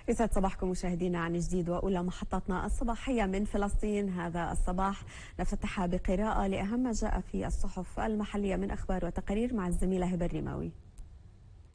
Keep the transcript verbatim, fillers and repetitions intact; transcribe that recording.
يسعد صباحكم مشاهدينا عن جديد، وأولى محطتنا الصباحية من فلسطين هذا الصباح نفتحها بقراءة لأهم ما جاء في الصحف المحلية من أخبار وتقارير مع الزميلة هبة الرماوي.